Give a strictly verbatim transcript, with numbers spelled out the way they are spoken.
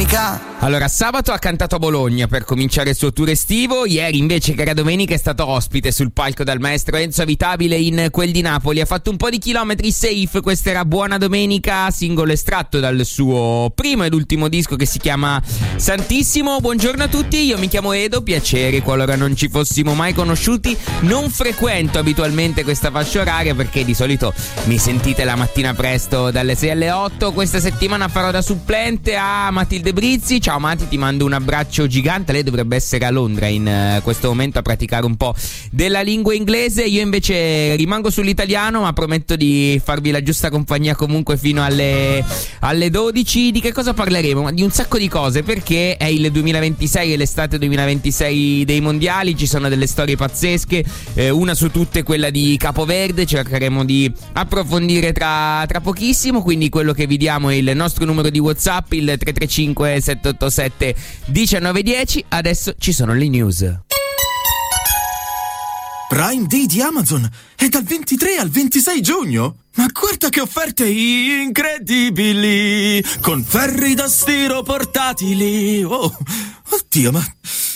domenica. Allora, sabato ha cantato a Bologna per cominciare il suo tour estivo. Ieri invece, che era domenica, è stato ospite sul palco dal maestro Enzo Avitabile in quel di Napoli. Ha fatto un po' di chilometri safe. Questa era Buona Domenica, singolo estratto dal suo primo ed ultimo disco che si chiama Santissimo. Buongiorno a tutti, io mi chiamo Edo, piacere qualora non ci fossimo mai conosciuti. Non frequento abitualmente questa fascia oraria perché di solito mi sentite la mattina presto dalle sei alle otto. Questa settimana farò da supplente a Matilde Brizzi. Ciao Mati, ti mando un abbraccio gigante. Lei dovrebbe essere a Londra in uh, questo momento a praticare un po' della lingua inglese. Io invece rimango sull'italiano, ma prometto di farvi la giusta compagnia comunque fino alle, alle dodici. Di che cosa parleremo? Di un sacco di cose, perché è il duemilaventisei, è l'estate duemilaventisei dei mondiali. Ci sono delle storie pazzesche, eh, una su tutte quella di Capoverde. Cercheremo di approfondire tra, tra pochissimo. Quindi quello che vi diamo è il nostro numero di WhatsApp, il tre tre cinque sette otto sette uno nove uno zero. Adesso ci sono le news. Prime Day di Amazon è dal ventitré al ventisei giugno. Ma guarda che offerte incredibili, con ferri da stiro portatili. Oh, oddio, ma